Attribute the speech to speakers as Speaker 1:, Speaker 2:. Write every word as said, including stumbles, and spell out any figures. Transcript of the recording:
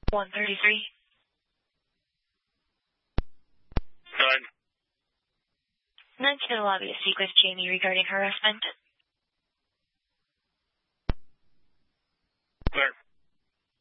Speaker 1: one thirty-three.
Speaker 2: Nine.
Speaker 1: Nine to the lobby to speak with Jamie regarding harassment.